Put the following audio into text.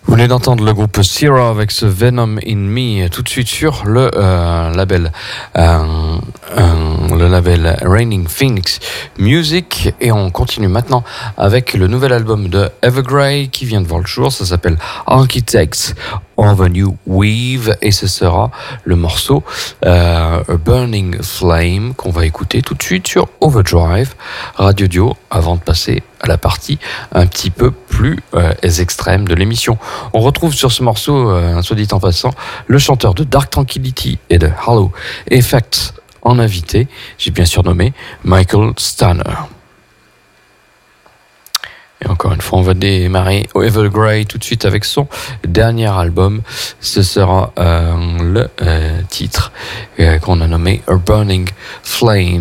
Vous venez d'entendre le groupe Sierra avec ce Venom in Me tout de suite sur le label Raining Phoenix Music, et on continue maintenant avec le nouvel album de Evergrey qui vient de voir le jour. Ça s'appelle Architects of a New Weave et ce sera le morceau A Burning Flame qu'on va écouter tout de suite sur Overdrive Radio Dio avant de passer à la partie un petit peu plus extrême de l'émission. On retrouve sur ce morceau, soit dit en passant, le chanteur de Dark Tranquillity et de Halo Effect en invité. J'ai bien surnommé Michael Stanner. Et encore une fois, on va démarrer Evergrey tout de suite avec son dernier album. Ce sera le titre qu'on a nommé A Burning Flame.